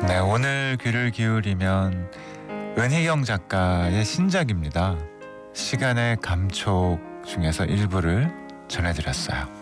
네, 오늘 귀를 기울이면 은희경 작가의 신작입니다. 시간의 감촉 중에서 일부를 전해드렸어요.